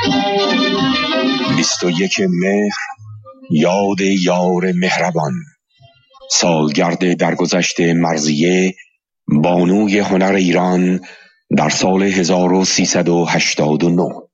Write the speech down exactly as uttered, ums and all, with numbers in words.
بیست و یک مهر یاد یار مهربان، سالگرد درگذشت مرضیه بانوی هنر ایران در سال هزار و سیصد و هشتاد و نه.